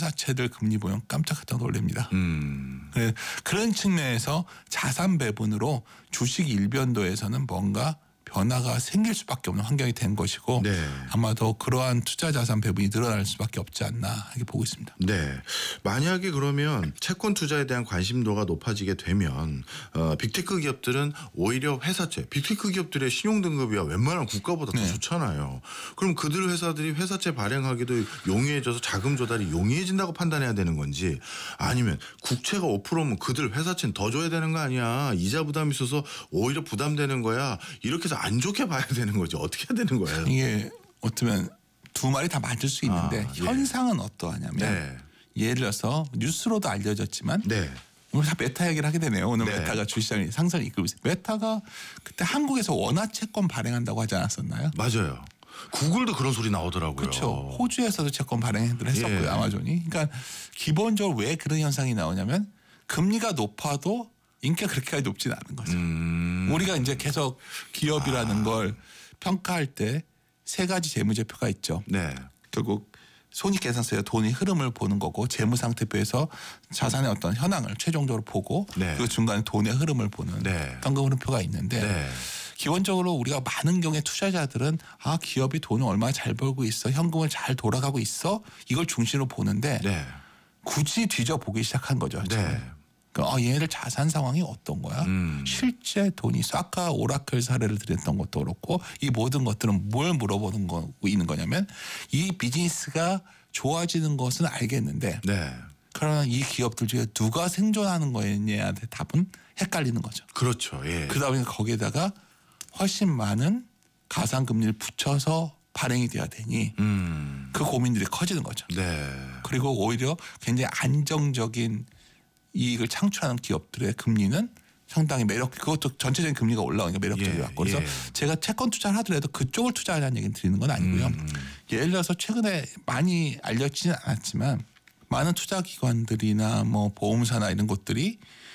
회사채들 금리 보면 깜짝깜짝 놀랍니다. 그런 측면에서 자산 배분으로 주식 일변도에서는 뭔가 변화가 생길 수밖에 없는 환경이 된 것이고 네. 아마도 그러한 투자 자산 배분이 늘어날 수밖에 없지 않나 이렇게 보고 있습니다. 네. 만약에 그러면 채권 투자에 대한 관심도가 높아지게 되면 빅테크 기업들은 오히려 회사채, 빅테크 기업들의 신용등급이야 웬만한 국가보다 더 좋잖아요. 그럼 그들 회사들이 회사채 발행하기도 용이해져서 자금 조달이 용이해진다고 판단해야 되는 건지 아니면 국채가 5%면 그들 회사채는 더 줘야 되는 거 아니야. 이자 부담이 있어서 오히려 부담되는 거야. 이렇게 해서 안 좋게 봐야 되는 거죠. 어떻게 해야 되는 거예요? 이게 어쩌면 두 말이 다 맞을 수 있는데 현상은 어떠하냐면 네. 예를 들어서 뉴스로도 알려졌지만 네. 오늘 다 메타 얘기를 하게 되네요. 오늘 네. 메타가 주시장의 상승을 이끌고 있어요. 메타가 그때 한국에서 원화채권 발행한다고 하지 않았었나요? 맞아요. 구글도 그런 소리 나오더라고요. 그렇죠. 호주에서도 채권 발행을 했었고요. 예. 아마존이. 그러니까 기본적으로 왜 그런 현상이 나오냐면 금리가 높아도 인기가 그렇게까지 높지는 않은 거죠. 우리가 이제 계속 기업이라는 걸 평가할 때 세 가지 재무제표가 있죠. 네. 결국 손익계산서에 돈의 흐름을 보는 거고 재무상태표에서 자산의 어떤 현황을 최종적으로 보고 네. 그 중간에 돈의 흐름을 보는 네. 현금 흐름표가 있는데 네. 기본적으로 우리가 많은 경우에 투자자들은 아 기업이 돈을 얼마나 잘 벌고 있어 현금을 잘 돌아가고 있어 이걸 중심으로 보는데 네. 굳이 뒤져보기 시작한 거죠. 네. 그러니까 얘네들 자산 상황이 어떤 거야? 실제 돈이 있어. 아까 오라클 사례를 드렸던 것도 그렇고 이 모든 것들은 뭘 물어보는 거 있는 거냐면 이 비즈니스가 좋아지는 것은 알겠는데 네. 그러나 이 기업들 중에 누가 생존하는 거냐에 답은 헷갈리는 거죠. 그렇죠. 예. 그다음에 거기에다가 훨씬 많은 가상금리를 붙여서 발행이 돼야 되니 그 고민들이 커지는 거죠. 네. 그리고 오히려 굉장히 안정적인 이익을 창출하는 기업들의 금리는 상당히 그것도 전체적인 금리가 올라오니까 매력적이고 그래서 제가 채권 투자를 하더라도 그쪽을 투자하자는 얘기는 드리는 건 아니고요. 예를 들어서 최근에 많이 알려지진 않았지만 많은 투자기관들이나 뭐 보험사나 이런 곳들이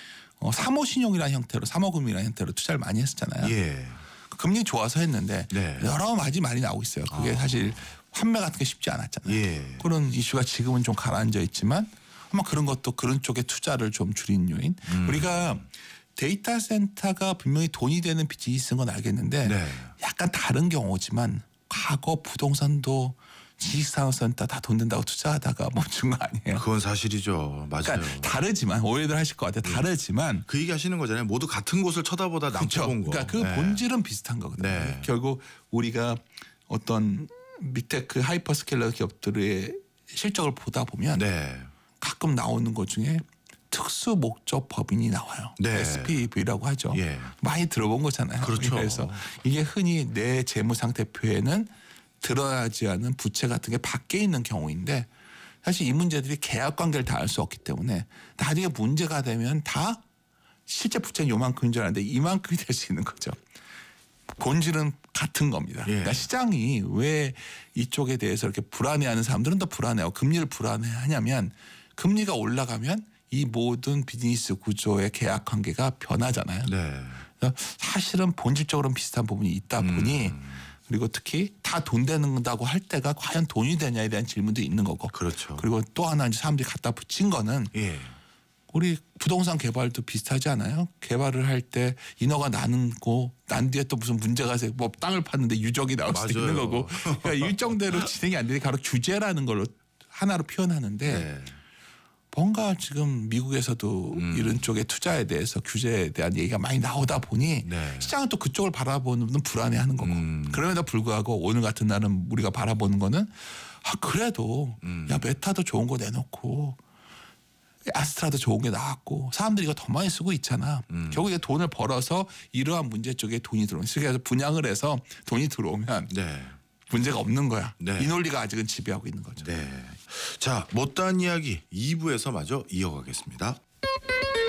사모신용이라는 형태로 사모금이라는 형태로 투자를 많이 했었잖아요. 예. 금리 좋아서 했는데 네. 여러 가지 말이 나오고 있어요. 그게 사실 환매 같은 게 쉽지 않았잖아요. 예. 그런 이슈가 지금은 좀 가라앉아 있지만 아마 그런 것도 그런 쪽에 투자를 좀 줄인 요인. 우리가 데이터 센터가 분명히 돈이 되는 비즈니스인 건 알겠는데 네. 약간 다른 경우지만 과거 부동산도 지식산업센터 다 돈 든다고 투자하다가 멈춘 거 아니에요. 그건 사실이죠. 맞아요. 그러니까 다르지만 오해들 하실 것 같아요. 다르지만 그 얘기 하시는 거잖아요. 모두 같은 곳을 쳐다보다 그렇죠. 남쳐본 거. 그러니까 그 네. 본질은 비슷한 거거든요. 네. 결국 우리가 어떤 밑에 그 하이퍼스케일러 기업들의 실적을 보다 보면 네. 가끔 나오는 것 중에 특수 목적 법인이 나와요. 네. SPV라고 하죠. 예. 많이 들어본 거잖아요. 그렇죠. 그래서 이게 흔히 내 재무상태표에는 드러나지 않은 부채 같은 게 밖에 있는 경우인데 사실 이 문제들이 계약 관계를 다 알 수 없기 때문에 나중에 문제가 되면 다 실제 부채는 요만큼인 줄 알았는데 이만큼이 될 수 있는 거죠. 본질은 같은 겁니다. 예. 그러니까 시장이 왜 이쪽에 대해서 이렇게 불안해하는 사람들은 더 불안해요. 금리를 불안해하냐면 금리가 올라가면 이 모든 비즈니스 구조의 계약 관계가 변하잖아요. 네. 그래서 사실은 본질적으로는 비슷한 부분이 있다 보니 그리고 특히 다 돈 되는다고 할 때가 과연 돈이 되냐에 대한 질문도 있는 거고. 그렇죠. 그리고 또 하나 이제 사람들이 갖다 붙인 거는 예. 우리 부동산 개발도 비슷하지 않아요? 개발을 할 때 인허가 나는고 난 뒤에 또 무슨 문제가 생겨 뭐 땅을 팠는데 유적이 나올 수도 있는 맞아요. 거고 그러니까 일정대로 진행이 안 되니까 바로 규제라는 걸로 하나로 표현하는데 네. 뭔가 지금 미국에서도 이런 쪽의 투자에 대해서 규제에 대한 얘기가 많이 나오다 보니 네. 시장은 또 그쪽을 바라보는 분 불안해하는 거고 그럼에도 불구하고 오늘 같은 날은 우리가 바라보는 거는 그래도 야 메타도 좋은 거 내놓고 아스트라도 좋은 게 나왔고 사람들이 이거 더 많이 쓰고 있잖아. 결국에 돈을 벌어서 이러한 문제 쪽에 돈이 들어오면 그래서 분양을 해서 돈이 들어오면 네. 문제가 없는 거야. 네. 이 논리가 아직은 지배하고 있는 거죠. 네. 자, 못다한 이야기 2부에서 마저 이어가겠습니다.